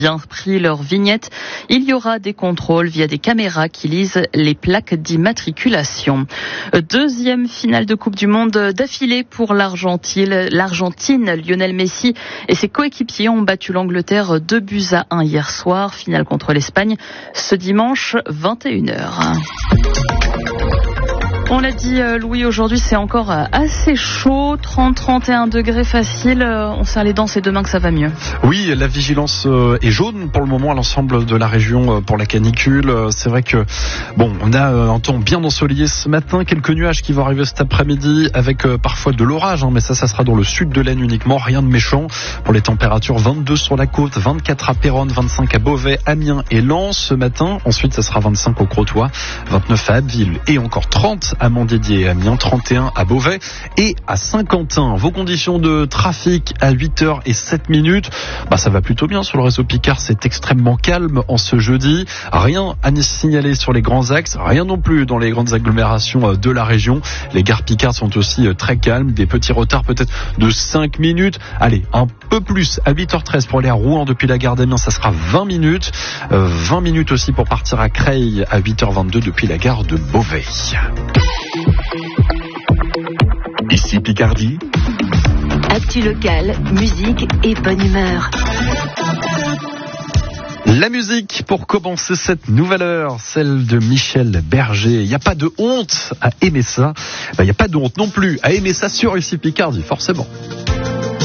bien pris leur vignette. Il y aura des contrôles via des caméras qui lisent les plaques d'immatriculation. Deuxième finale de Coupe du Monde d'affilée pour l'Argentine. Lionel Messi et ses coéquipiers ont battu l'Angleterre 2-1 hier soir. Finale contre l'Espagne ce dimanche 21h. On l'a dit, Louis, aujourd'hui c'est encore assez chaud, 30-31 degrés facile. On serre les dents, c'est demain que ça va mieux. Oui, la vigilance est jaune pour le moment à l'ensemble de la région pour la canicule. C'est vrai que on a un temps bien ensoleillé ce matin, quelques nuages qui vont arriver cet après-midi avec parfois de l'orage, mais ça sera dans le sud de l'Aisne uniquement, rien de méchant. Pour les températures, 22 sur la côte, 24 à Péronne, 25 à Beauvais, Amiens et Lens ce matin. Ensuite, ça sera 25 au Crotoy, 29 à Abbeville et encore 30 à Montdidier et Amiens, 31 à Beauvais et à Saint-Quentin. Vos conditions de trafic à 8h07. Ça va plutôt bien sur le réseau Picard, c'est extrêmement calme en ce jeudi. Rien à signaler sur les grands axes, rien non plus dans les grandes agglomérations de la région. Les gares Picard sont aussi très calmes, des petits retards peut-être de 5 minutes. Allez, un peu plus à 8h13 pour aller à Rouen depuis la gare d'Amiens, ça sera 20 minutes. 20 minutes aussi pour partir à Creil à 8h22 depuis la gare de Beauvais. Ici Picardie. Actu locale, musique et bonne humeur. La musique pour commencer cette nouvelle heure, celle de Michel Berger. Il n'y a pas de honte à aimer ça. Il n'y a pas de honte non plus à aimer ça sur ici Picardie, forcément.